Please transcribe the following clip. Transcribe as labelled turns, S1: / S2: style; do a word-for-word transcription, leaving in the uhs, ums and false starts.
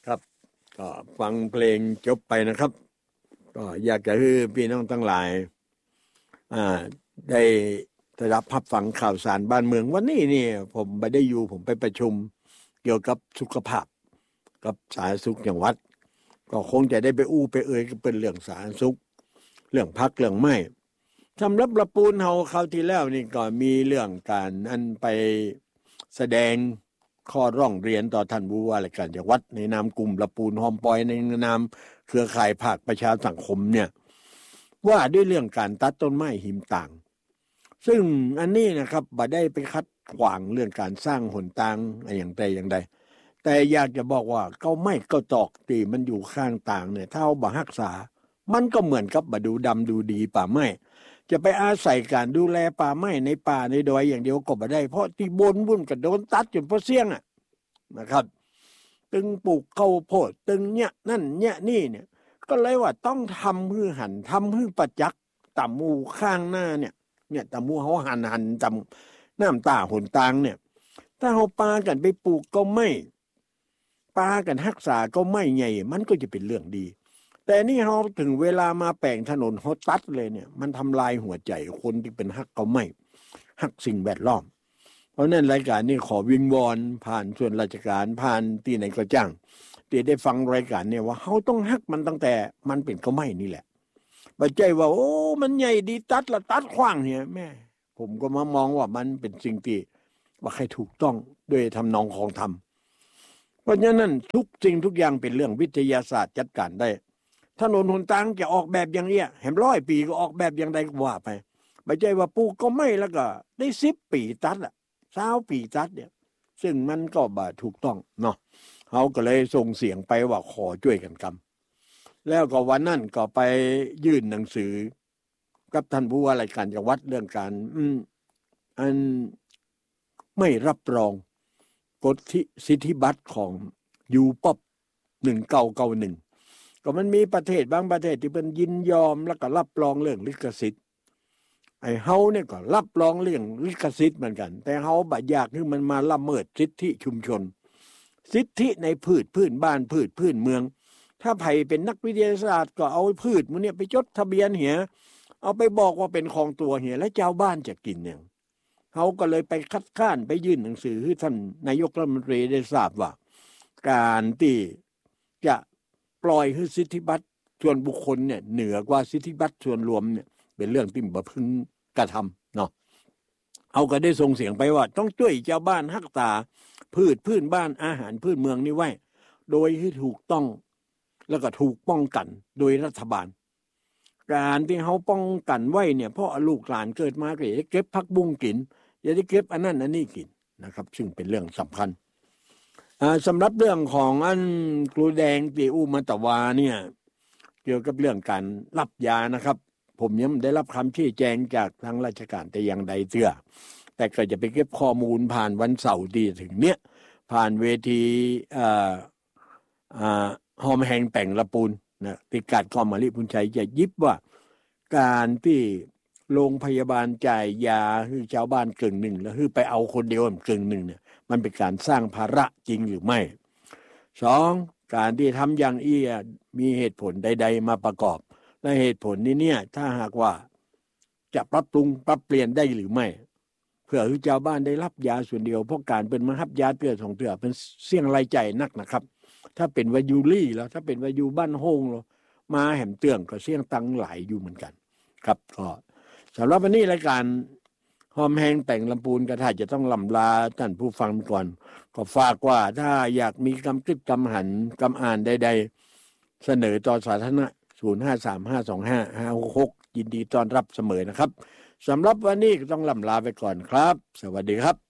S1: ครับก็ฟังเพลงจบไปนะครับก็อยากจะให้พี่น้องทั้งหลายอ่าได้ได้รับรับฟังข่าวสารบ้านเมืองวันนี้นี่ผมไม่ได้อยู่ผมไปประชุมเกี่ยวกับสุขภาพกับสาธารณสุขจังหวัดก็คงจะได้ไปอู้ไปเอ่ยก็เป็นเรื่องสาธารณสุขเรื่องพักเรื่องไม่สำหรับละปูนเฮาคราวที่แล้วนี่ก็มีเรื่องการอันไปแสดงข้อร้องเรียนต่อท่านผู้ว่าราชการจังหวัดในนามกลุ่มละปูนหอมปอยในนามเครือข่ายภาคประชาสังคมเนี่ยว่าด้วยเรื่องการตัดต้นไม้หิมต่างซึ่งอันนี้นะครับบ่ได้ไปคัดขวางเรื่องการสร้างหนทางอย่างใดอย่างใดแต่อยากจะบอกว่าเก้าไม้เก้าตอกที่มันอยู่ข้างต่างเนี่ยถ้าเอาบ่รักษามันก็เหมือนกับบ่ดูดำดูดีป่าไม้จะไปอาศัยการดูแลป่าไม้ในป่าในดอยอย่างเดียวก็บ่ได้เพราะที่บนวุ่นก็โดนตัดจนเพราะเสี่ยงอ่ะนะครับตึงปลูกข้าวโพดตึงเนี่ยนั่นเนี่ยนี่เนี่ยก็เลยว่าต้องทำฮือหันทำฮือประจักษ์ตามหมู่ข้างหน้าเนี่ยเนี่ยตามหมู่เฮาหันหันตามน้ำตาหนตางเนี่ยถ้าเฮาปากันไปปลูกก็ไม่ปากันรักษาก็ไม่ใหญ่มันก็จะเป็นเรื่องดีแต่นี่เฮาถึงเวลามาแปลงถนนเฮาตัดเลยเนี่ยมันทำลายหัวใจคนที่เป็นฮักก็ไม่ฮักสิ่งแวดล้อมเพราะนั้นรายการนี้ขอวิงวอนผ่านส่วนราชการผ่านที่ไหนก็จ้างที่ได้ฟังรายการเนี่ยว่าเฮาต้องฮักมันตั้งแต่มันเป็นก็ไม่นี่แหละบ่ใจว่าโอ้มันใหญ่ดีตัดละตัดขว้างเนี่ยแม่ผมก็มามองว่ามันเป็นสิ่งที่ว่าใครถูกต้องด้วยทำนองของธรรมเพราะฉะนั้นทุกสิ่งทุกอย่างเป็นเรื่องวิทยาศาสตร์จัดการได้ถนนหนทางจะออกแบบอย่างเนี้ยแหมร้อยปีก็ออกแบบอย่างใดก็ว่าไปไม่ใช่ว่าปลูกก็ไม่แล้วก็ได้สิบปีตัดอ่ะสามปีตัดเนี่ยซึ่งมันก็บ่ถูกต้องเนาะเฮาก็เลยส่งเสียงไปว่าขอช่วยกันกำแล้วก็วันนั้นก็ไปยื่นหนังสือกับท่านผู้ว่าราชการจังหวัดเรื่องการอืมอันไม่รับรองกฎสิทธิบัตรของยูป๊อปหนึ่งเก้าเก้าหนึ่งก็มันมีประเทศบางประเทศที่เป็นยินยอมแล้วก็รับรองเรื่องลิขสิทธิ์ไอ้เฮาเนี่ยก็รับรองเรื่องลิขสิทธิ์เหมือนกันแต่เฮาบ่อยากให้มันมาละเมิดสิทธิชุมชนสิทธิในพืชพื้นบ้านพืชพื้นเมืองถ้าไผเป็นนักวิทยาศาสตร์ก็เอาพืชมื้อนี้ไปจดทะเบียนเหียเอาไปบอกว่าเป็นของตัวเหียแล้วชาวบ้านจะกินเนี่ยเฮาก็เลยไปคัดค้านไปยื่นหนังสือให้ท่านนายกรัฐมนตรีได้ทราบว่าการที่จะปล่อยให้สิทธิบัตรส่วนบุคคลเนี่ยเหนือกว่าสิทธิบัตรส่วนรวมเนี่ยเป็นเรื่องที่บ่พึงกระทำเนาะเอาก็ได้ส่งเสียงไปว่าต้องช่วยชาวบ้านรักษาพืชพื้นบ้านอาหารพื้นเมืองนี้ไว้โดยให้ถูกต้องแล้วก็ถูกป้องกันโดยรัฐบาลการที่เฮาป้องกันไว้เนี่ยเพราะลูกหลานเกิดมาก็จะเก็บผักบุ้งกินจะได้เก็บอันนั้นอันนี้กินนะครับซึ่งเป็นเรื่องสำคัญอ่าสำหรับเรื่องของอันครูแดงตีอูมาตวาเนี่ยเกี่ยวกับเรื่องการรับยานะครับผมยังได้รับคำชี้แจงจากทางราชการแต่อย่างใดเตื้อแต่ก็จะไปเก็บข้อมูลผ่านวันเสาร์ที่ถึงเนี้ยผ่านเวทีอ่าอ่าหอมแหงแต่งละปูนนะติกาดกอมมะลิพุนชัยจะยิบว่าการที่โรงพยาบาลจ่ายยาให้ชาวบ้านกึ่งหนึ่งแล้วคือไปเอาคนเดียวกึ่งหนึ่งเนี่ยมันเป็นการสร้างภาระจริงหรือไม่สองการที่ทำอย่างอี้มีเหตุผลใดๆมาประกอบและเหตุผลนี้เนี่ยถ้าหากว่าจะปรับปรุงปรับเปลี่ยนได้หรือไม่เพื่อให้ชาวบ้านได้รับยาส่วนเดียวเพราะการเป็นมารับยาเตื้อสองเตื้อเป็นเสี่ยงรายใจนักนะครับถ้าเป็นวายูรี่แล้วถ้าเป็นวายูบ้านโฮงแล้วมาแหมเตื้องก็เสี่ยงตังหลายอยู่เหมือนกันครับก็สำหรับวันนี้รายการหอมแหงแต่งลำปูนก็ถ้าจะต้องลำลาท่านผู้ฟังก่อนก็ฝากว่าถ้าอยากมีคำคิดคำหันคำอ่านใดๆเสนอต่อสาธารณะศูนย์ ห้า สาม ห้า สอง ห้า ห้า หก หกยินดีต้อนรับเสมอนะครับสำหรับวันนี้ก็ต้องลำลาไปก่อนครับสวัสดีครับ